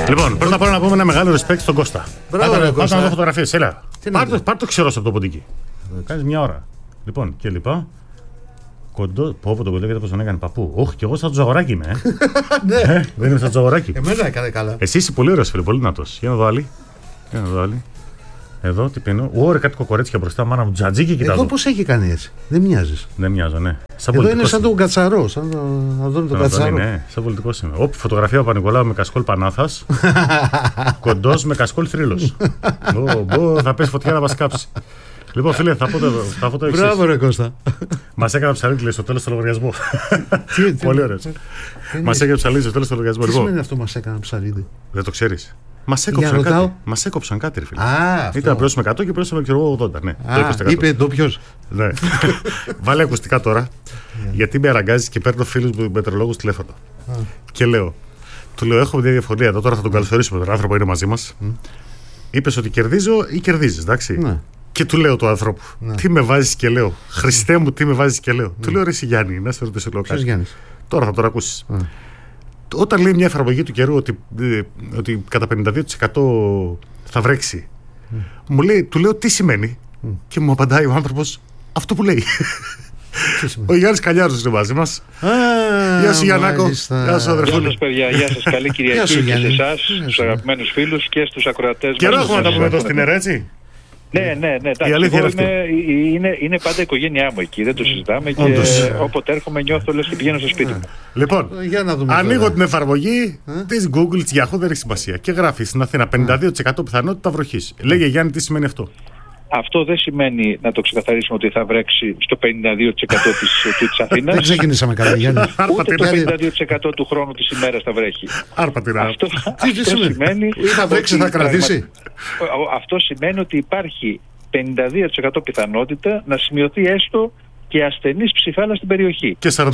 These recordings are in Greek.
Λοιπόν, πρώτα απ' όλα να πούμε ένα μεγάλο respect στον Κώστα. Μπράβο, Πάτε να δω φωτογραφίες, έλα. Πάρ' το ξερός από το ποντίκι. Κάνεις μια ώρα. Λοιπόν, και λοιπά. Κοντό. Πω, το κοντό, πώς τον έκανε παππού. Όχι, κι εγώ σαν το Ζαγοράκι είμαι. Ναι. Δεν είμαι σαν το Ζαγοράκι. Εμένα έκανε καλά. Εσύ είσαι πολύ ωραίος, φίλε, πολύ δυνατός. Για να δω άλλη. Εδώ τι πίνω. Ωραία, κάτι κοκορέτσια μπροστά, μάνα μου, τζατζίκι κοιτάζω. Εδώ πώς έχει κάνει έτσι. Δεν μοιάζεις. Δεν μοιάζω, ναι. Εδώ είναι σαν τον Κατσαρό. Σαν τον Κατσαρό. Ναι, σαν πολιτικός είμαι. Όπ, φωτογραφία Παπα-Νικολάου με κασκόλ Πανάθας. Κοντός με κασκόλ Θρύλος. Θα πέσει φωτιά να μας κάψει. Λοιπόν, φίλε, θα πω το εξής. Μπράβο, ρε Κώστα. Μας έκανα ψαλίδι στο τέλος του λογαριασμού. Πολύ ωραίος. Μας έκανε ψαλίδι στο τέλος του λογαριασμού. Τι σημαίνει αυτό, μας έκανα ψαλίδι? Δεν το ξέρεις. Μας έκοψαν κάτι, ρε φίλε. Ήταν να πληρώσουμε 100 και πληρώσαμε 80. Ναι, είπε ντόπιος. Ναι. Βάλε ακουστικά τώρα. Γιατί με αραγκάζεις και παίρνω φίλους μου μετρολόγους τηλέφωνο. Και λέω, του λέω: έχω μια διαφωνία εδώ, τώρα θα τον καλωσορίσουμε τον άνθρωπο που είναι μαζί μας. Είπες ότι κερδίζω ή κερδίζεις, εντάξει. Και του λέω του ανθρώπου: τι με βάζεις και λέω. Χριστέ μου, τι με βάζεις και λέω. Του λέω: ρε, εσύ Γιάννη, να σε ρωτήσω λίγο κάτι. Τώρα θα τον ακούσεις. Όταν λέει μια εφαρμογή του καιρού ότι κατά 52% θα βρέξει, του λέω τι σημαίνει, και μου απαντάει ο άνθρωπος αυτό που λέει. Ο Γιάννης Καλιάρος είναι μαζί μας. Γεια σου Γιαννάκο. Γεια σου αδερφούλη. Γεια σας παιδιά, γεια σας, καλή Κυριακή και σε εσάς, στους αγαπημένους φίλους και στους ακροατές μας. Καιρό έχουμε να τα πούμε εδώ στην ΕΡΕ, έτσι. Ναι. Είναι πάντα η οικογένειά μου εκεί, δεν το συζητάμε και όποτε έρχομαι νιώθω λες και πηγαίνω στο σπίτι μου. Λοιπόν, ανοίγω την εφαρμογή της Google, της Yahoo, δεν έχει σημασία, και γράφει στην Αθήνα 52% πιθανότητα βροχής. Λέγε Γιάννη, τι σημαίνει αυτό? Αυτό δεν σημαίνει, να το ξεκαθαρίσουμε, ότι θα βρέξει στο 52% της Αθήνας. Δεν ξεκινήσαμε καλά, Γιάννη. Ούτε το 52% του χρόνου της ημέρας θα βρέχει. Αυτό σημαίνει. Ή θα βρέξει, θα κρατήσει. Αυτό σημαίνει ότι υπάρχει 52% πιθανότητα να σημειωθεί έστω και ασθενής ψυφάλα στην περιοχή. Και 48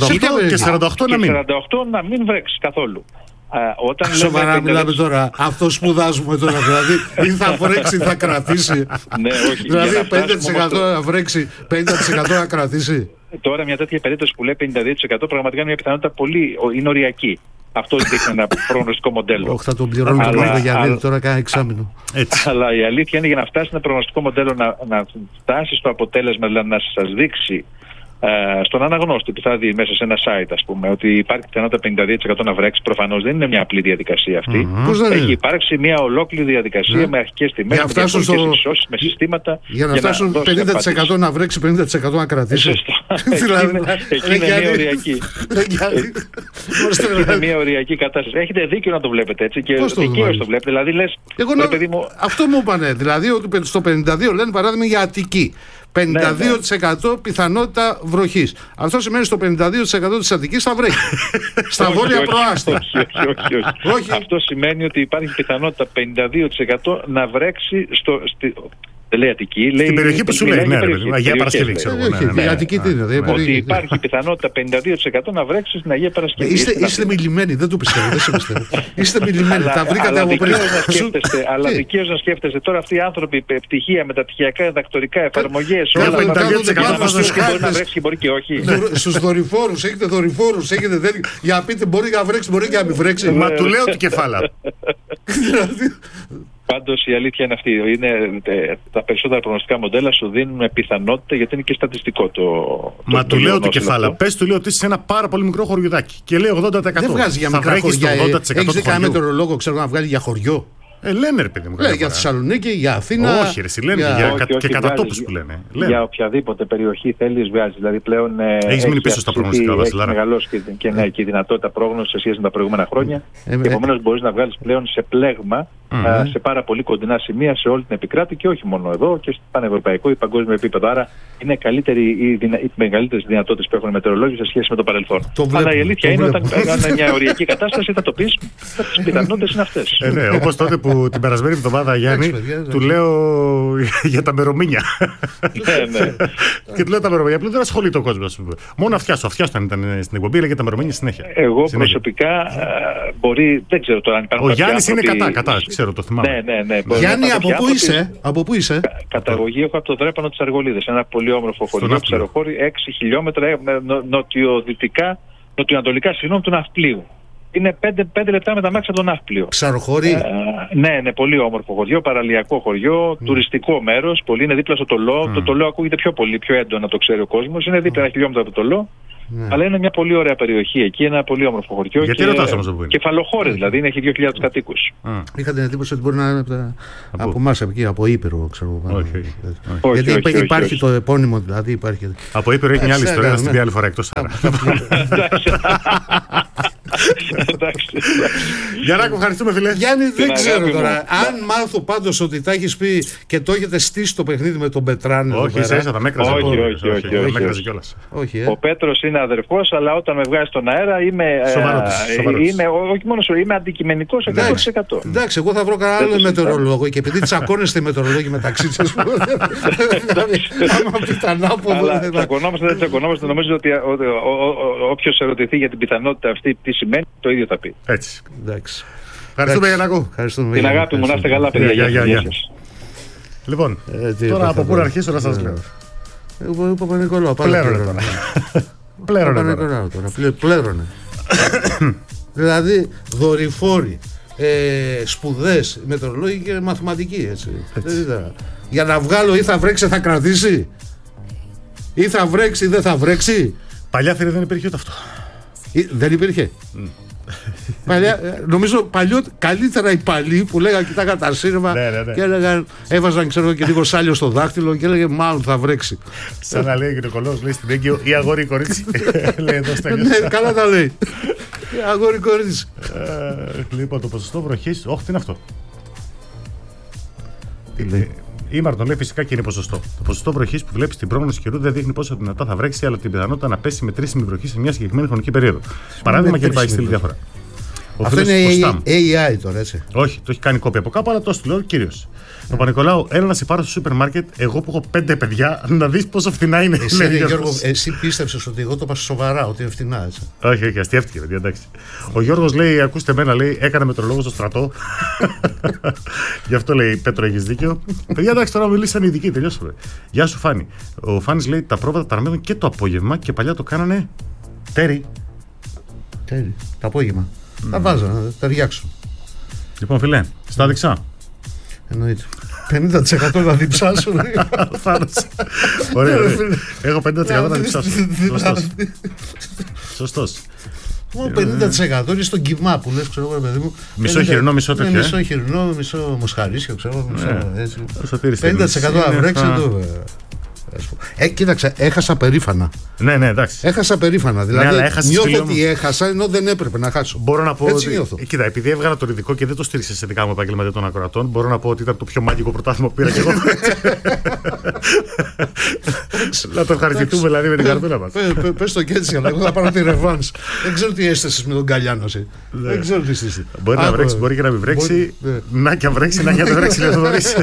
να μην βρέξει καθόλου. Σοβαρά μιλάμε τώρα. Αυτό σπουδάζουμε τώρα. Δηλαδή, ή θα βρέξει ή θα κρατήσει. Ναι, όχι. Δηλαδή, 50% να βρέξει, 50% να κρατήσει. Τώρα, μια τέτοια περίπτωση που λέει 52% πραγματικά είναι μια πιθανότητα είναι οριακή. Αυτό δείχνει ένα προγνωστικό μοντέλο. Όχι, θα τον πληρώνω τον πρώτο Γιάννη, τώρα κάνει εξάμηνο. Αλλά η αλήθεια είναι, για να φτάσει ένα προγνωστικό μοντέλο, να φτάσει στο αποτέλεσμα, δηλαδή να σας δείξει στον αναγνώστη που θα δει μέσα σε ένα site, ας πούμε, ότι υπάρχει πιθανότητα 52% να βρέξει. Προφανώς δεν είναι μια απλή διαδικασία αυτή. Έχει υπάρξει μια ολόκληρη διαδικασία με αρχικές τιμές, με διαφορετικές εξισώσεις, με συστήματα. Για να φτάσουν 50% να βρέξει, 50% να κρατήσει. Εκεί είναι μια οριακή. Είναι μια οριακή κατάσταση. Έχετε δίκιο να το βλέπετε έτσι και δικαίως το βλέπετε. Δηλαδή λες, αυτό μου είπανε. Δηλαδή ότι στο 52 λένε παράδειγμα για Αττική. 52% πιθανότητα βροχής. Αυτό σημαίνει στο 52% της Αττικής θα βρέχει. Στα βόρεια προάστια. Όχι. Αυτό σημαίνει ότι υπάρχει πιθανότητα 52% να βρέξει δεν λέει Αττική. Στην περιοχή που σου λέει, ναι, Αγία Παρασκευή, ξέρω εγώ. Η Αττική τι είναι? Ότι υπάρχει πιθανότητα 52% να βρέξει στην Αγία Παρασκευή. Είστε μιλημένοι, δεν το πιστεύω. Είστε μιλημένοι, τα βρήκατε από πριν. Αλλά δικαίως να σκέφτεστε τώρα αυτοί οι άνθρωποι, πτυχία, μεταπτυχιακά, διδακτορικά, εφαρμογές, όλα αυτά. Μπορεί να βρέξει και μπορεί και όχι. Στους δορυφόρους, έχετε δορυφόρους, έχετε τέτοιο. Για να πείτε μπορεί να βρέξει, μπορεί και να μην βρέξει. Μα του λέω του κεφάλα. Πάντως η αλήθεια είναι αυτή. Τα περισσότερα προγνωστικά μοντέλα σου δίνουν πιθανότητα, γιατί είναι και στατιστικό το. Μα του λέω του κεφάλα. Πες του λέω ότι είσαι σε ένα πάρα πολύ μικρό χωριουδάκι. Και λέει 80%. Δεν βγάζει για μικρά χωριά. Έχεις δει κανένα μετεωρολόγο, ξέρω, να βγάλει για χωριό? Λένε ρε παιδί μου. Λέει για Θεσσαλονίκη, για Αθήνα. Όχι, ρε, λένε και κατά τόπους που λένε. Για οποιαδήποτε περιοχή θέλεις βγάζει. Δηλαδή πλέον. Έχεις μείνει πίσω στα προγνωστικά, Βασιλάρα. Έχει μεγαλώσει και η δυνατότητα πρόγνωση σε σχέση με τα προηγούμενα χρόνια. Επομένως μπορείς να βγάλεις πλέον σε πλέγμα σε πάρα πολύ κοντινά σημεία σε όλη την επικράτη και όχι μόνο εδώ και στο πανευρωπαϊκό ή παγκόσμιο επίπεδο. Άρα είναι οι μεγαλύτερες δυνατότητες που έχουν οι μετεωρολόγοι σε σχέση με το παρελθόν. Αλλά η αλήθεια είναι όταν είναι μια οριακή κατάσταση θα το πεις, τις πιθανότητες είναι αυτές. Ναι, όπως τότε που την περασμένη εβδομάδα, Γιάννη, του λέω για τα μερομήνια. Και του λέω τα μερομήνια. Απλά δεν ασχολείται ο κόσμος. Μόνο αυτιά σου ήταν στην εκπομπή, λέγε τα μερομήνια συνέχεια. Εγώ προσωπικά δεν ξέρω τώρα αν υπάρχουν. Ο Γιάννης είναι κατά, ξέρω, το θυμάμαι. Ναι. Γιάννη, από πού είσαι? Καταγωγή έχω από το Δρέπανο της Αργολίδας. Ένα πολύ όμορφο χωριό, Ψαροχώρη, 6 χιλιόμετρα νοτιοανατολικά του Ναυπλίου. Είναι 5 λεπτά με τα μάξι από τον Ναύπλιο. Ξαροχωρή. Ναι, πολύ όμορφο χωριό, παραλιακό χωριό, τουριστικό μέρος. Πολύ είναι δίπλα στο Τολό. Το Τολό ακούγεται πιο έντονα, το ξέρει ο κόσμος. Είναι δίπλα 1 χιλιόμετρο από το Τολό. Αλλά είναι μια πολύ ωραία περιοχή εκεί, ένα πολύ όμορφο χωριό. Γιατί ρωτάς όμως που είναι? Κεφαλοχώρη δηλαδή, είναι, έχει 2.000 κατοίκους. Είχα την εντύπωση ότι μπορεί να είναι από εμάς, από Ήπειρο, ξέρω. Όχι. Γιατί υπάρχει το επώνυμο, δηλαδή υπάρχει. Από Ήπειρο έχει μια άλλη ιστορία, θα την πει άλλη φορά εκτός άρα. Γιάννακο, ευχαριστούμε φίλε. Γιάννη, δεν ξέρω τώρα. Αν μάθω πάντως ότι τα έχεις πει και το έχετε στήσει το παιχνίδι με τον Πετράνε. Όχι, ίσα θα με έκραζε. Όχι. Ο Πέτρος είναι αδερφός, αλλά όταν με βγάζει στον αέρα είμαι. Όχι μόνο σου, είμαι αντικειμενικός 100%. Εντάξει, εγώ θα βρω κανένα άλλο μετεωρολόγο και επειδή τσακώνεστε οι μετεωρολόγοι μεταξύ σας. Άμα πει τα ανάποδα. Τσακωνόμαστε, νομίζω ότι όποιος ερωτηθεί για την πιθανότητα αυτή τι σημαίνει, το ίδιο θα πει. Έτσι. Εντάξει. Ευχαριστούμε Γιάννακο. Την αγάπη μου, να είστε καλά, παιδιά. Γεια. Λοιπόν, τώρα από πού να αρχίσω να σας λέω. Εγώ Παπα-Νικολάου. Πλέρωνε. Δηλαδή δορυφόροι, σπουδές, μετεωρολόγοι και μαθηματική. Έτσι. Για να βγάλω ή θα βρέξει θα κρατήσει, ή θα βρέξει ή δεν θα βρέξει. Παλιά φίλε δεν υπήρχε ούτε αυτό. Δεν υπήρχε. Παλιά, νομίζω παλιό, καλύτερα οι παλιοί που λέγανε κοιτάγαν τα σύρμα και έλεγαν, έβαζαν ξέρω και λίγο σάλιο στο δάχτυλο και έλεγε μάλλον θα βρέξει. Σαν να λέει ο γυναικολόγος, λέει στην έγκυο ή αγόρι ή κορίτσι. Λέει εδώ στα ναι, καλά τα λέει. Αγόρι ή κορίτσι. Λοιπόν, το ποσοστό βροχής, όχι τι είναι αυτό. Τι λέει? Η Μαρτον λέει φυσικά και είναι ποσοστό. Το ποσοστό βροχής που βλέπει στην πρόγνωση καιρού δεν δείχνει πόσο δυνατά θα βρέξει, αλλά την πιθανότητα να πέσει μετρήσιμη βροχή σε μια συγκεκριμένη χρονική περίοδο. Παράδειγμα και πάει στείλει διάφορα. Αυτό είναι AI τώρα, έτσι. Όχι, το έχει κάνει κόπια από κάπου, αλλά το στείλω κυρίως. Το Παπα-Νικολάου, έλα να σε πάρω στο σούπερ μάρκετ, εγώ που έχω 5 παιδιά, να δεις πόσο φτηνά είναι. Εσύ πίστεψες ότι εγώ το είπα σοβαρά, ότι είναι φτηνά, έτσι. Όχι, αστείευτηκε, παιδιά, εντάξει. Ο Γιώργος λέει, ακούστε εμένα, λέει, έκανε μετρολόγο στο στρατό. Γι' αυτό λέει, Πέτρο, έχεις δίκιο. Παιδιά, εντάξει, τώρα μιλήσαν οι ειδικοί, τελειώσαμε. Γεια σου, Φάνη. Ο Φάνης λέει, τα πρόβατα τα αναμένουν και το απόγευμα και παλιά το κάνανε τέρι. Τέρι, το απόγευμα. Τα βάζω, να ταιριάξω. Λοιπόν, φιλέ, στα δεξά. Εννοείται. 50% να διψάσω. Ωραία. Έχω 50% να διψάσω. Σωστός. Μόνο 50% είναι στον κοιμά που λες, ξέρω εγώ, παιδί μου. Μισό χοιρινό, μισό τέτοιο. Μισό χοιρινό, μισό μοσχαρίσιο, ξέρω εγώ. 50% να βρέξει εδώ. Κοίταξε, έχασα περήφανα. Ναι, εντάξει. Έχασα περήφανα. Δηλαδή, νιώθω ότι έχασα ενώ δεν έπρεπε να χάσω. Μπορώ να πω. Έτσι νιώθω. Κοίτα, επειδή έβγαλα το ειδικό και δεν το στήριξε σε δικά μου επαγγελματία των ακροατών, μπορώ να πω ότι ήταν το πιο μάγικο πρωτάθλημα που πήρα κι εγώ. Να το ευχαριστηθούμε δηλαδή με την καρτούλα μας. Πες το και έτσι, αλλά εγώ θα πάρω τη ρεβάνς. Δεν ξέρω τι αίσθεσαι με τον Γκαλιάνο. Δεν ξέρω τι αίσθεσαι. Μπορεί να βρέξει, μπορεί και να μην βρέξει. Να και αν βρέξει, να και αν δεν βρέξει, λέει ο Θοδωρής.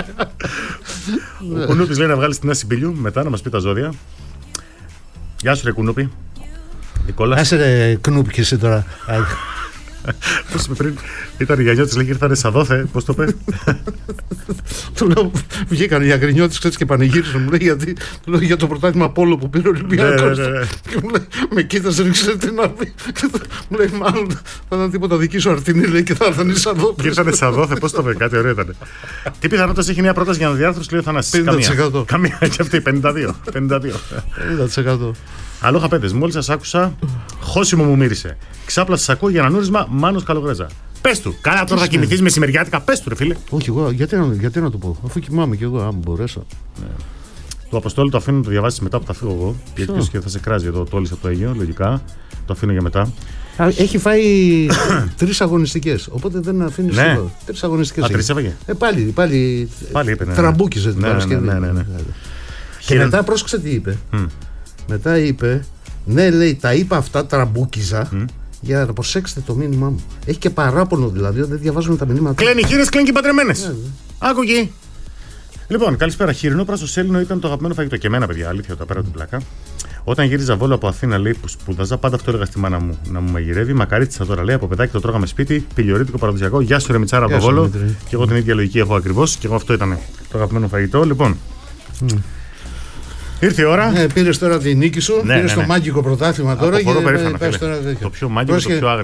Ο Κουνούπης λέει να βγάλει την Άση Μπίλιου μετά να μας πει τα ζώδια. Γεια σου ρε Κουνούπη. Άσε ρε Κουνούπη και εσύ τώρα. Πώς είπε πριν, ήταν η Γιαννιώτης, λέει και ήρθανε σαδόθε, πώς το πες. Του λέω, βγήκαν οι Αγρινιώτες ξέρεις και πανηγύρισαν, μου λέει γιατί, του λέω για το πρωτάθλημα Πόλο που πήρε ο Ολυμπιακός. Και μου λέει, με κοίτασε, δεν ξέρω τι να πει. Μου λέει, μάλλον θα ήταν τίποτα δική σου αρτινή, λέει και θα έρθαν οι σαδόθε. Και ήρθανε σαδόθε, πώς το πες, κάτι ωραίο ήταν. Τι πιθανότητες έχει νέα πρόταση για αναδιάρθρωση, λέει ο Θανάσης? 50%. Καμία, και αυτή 52. 50%. Αλόχα παιδες, μόλις σας άκουσα, χώσιμο μου μύρισε. Ξάπλα σας ακούω για ένα νούρισμα, Μάνος Καλογρέζα. Πες του, καλά τώρα θα κοιμηθείς μεσημεριάτικα, πες του ρε φίλε. Όχι εγώ, γιατί να το πω, αφού κοιμάμαι κι εγώ, αν μπορέσα. Ναι. Το Αποστόλη το αφήνω να το διαβάσεις μετά που θα φύγω εγώ. Γιατί και θα σε κράζει εδώ, το όλης από το Αίγαιο, λογικά. Το αφήνω για μετά. Έχει φάει 3 αγωνιστικές, οπότε δεν αφήνεις εδώ. 3 αγωνιστικές. 3 έφαγε. Πάλι είπε, ναι. Τραμπούκιζε την Παρασκευή. Ναι. Και μετά πρόσεξε τι είπε. Μετά είπε, ναι, λέει, τα είπα αυτά, τραμπούκιζα για να προσέξετε το μήνυμά μου. Έχει και παράπονο δηλαδή, δεν διαβάζουν τα μηνύματα. Κλαίνει χείρες, κλαίνει και παντρεμένες. Άκου εκεί. Λοιπόν, καλησπέρα. Χοιρινό πράσο-σέλινο ήταν το αγαπημένο φαγητό και εμένα, παιδιά. Αλήθεια, τα πέρα από την πλάκα. Όταν γύριζα Βόλο από Αθήνα, λέει που σπούδαζα, πάντα αυτό έλεγα στη μάνα μου να μου μαγειρεύει. Μακαρίτσα τώρα, λέει, από παιδάκι το τρώγαμε σπίτι. Πιλιορίτικο παραδοσιακό. Γεια σου, ρε Μιτσάρα από Βόλο. Και εγώ την ίδια λογική έχω ακριβώς. Και εγώ αυτό ήταν το αγαπημένο φαγητό. Λοιπόν. Ήρθε η ώρα. Πήρες τώρα τη νίκη σου. Πήρες το μάγικο πρωτάθλημα τώρα. Το πιο μάγικο, το πιο άγριο.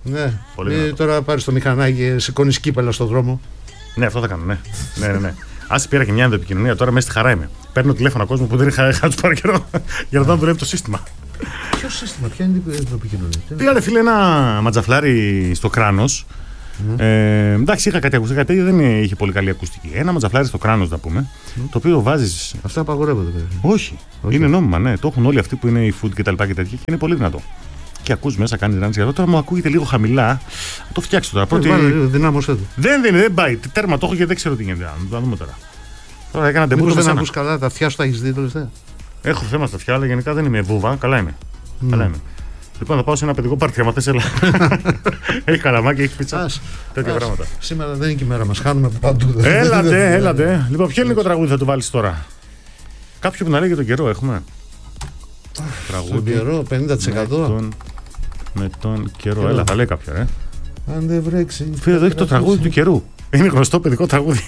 Ναι. Τώρα πάρει το μηχανάκι και σηκώνει κύπελα στον δρόμο. Ναι, αυτό θα κάνω. Ναι. Άσε πήρα και μια ενδοεπικοινωνία, τώρα μέσα στη χαρά είμαι. Παίρνω τηλέφωνο κόσμο που δεν είχα του πάρει καιρό για να δω αν δουλεύει το σύστημα. Ποιο σύστημα, ποια είναι η ενδοεπικοινωνία? Πήγα φίλε ένα ματζαφλάρι στο Κράνος. Εντάξει, είχα κάτι ακουστικά, δεν είχε πολύ καλή ακουστική. Ένα ματζαφλάρι στο Κράνος, να πούμε, το οποίο βάζει. Αυτά απαγορεύονται. Όχι, είναι νόμιμα, ναι. Το έχουν όλοι αυτοί που είναι η food και τα λοιπά και τέτοια και είναι πολύ δυνατό. Και ακούς μέσα, κάνει ράντσι. Τώρα μου ακούγεται λίγο χαμηλά. Θα το φτιάξω τώρα. Πρώτη... Δυνάμωσέ το. Δεν πάει. Τέρμα το έχω και δεν ξέρω τι γίνεται. Θα δούμε τώρα. Τώρα έκανα ντεμπούτο. Δεν ακούς καλά, τα αυτιά σου τα έχεις δει τελευταία? Έχω θέμα στα αυτιά, αλλά γενικά δεν είμαι βούβα. Καλά είμαι. Λοιπόν, θα πάω σε ένα παιδικό πάρτι. Άμα θες, έλα. Έχει καλαμάκι, έχει πίτσα. Τέτοια πράγματα. Σήμερα δεν είναι και η μέρα μας. Χάνουμε παντού. Έλατε. Λοιπόν, ποιο ελληνικό τραγούδι θα του βάλεις τώρα? Κάποιο που να λέει για τον καιρό έχουμε. Τραγούδι. Καιρό, 50%. Με τον καιρό. Έλα, θα λέει κάποιο, Αν δεν βρέξει. Φίλε, εδώ έχει το τραγούδι του καιρού. Είναι γνωστό παιδικό τραγούδι.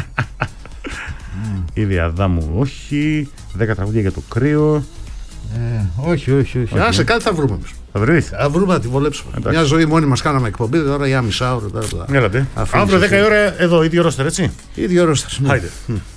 Η Διαδά μου, όχι. 10 τραγούδια για το κρύο. Όχι. Άσε, κάτι θα βρούμε. Θα βρει. Θα βρούμε να τη βολέψουμε. Μια ζωή μόνοι μας κάναμε εκπομπή, τώρα για μισά ώρα. Έλατε. Αύριο 10 η ώρα εδώ, ίδιο ρόστερ, έτσι. Ίδιο ρόστερ.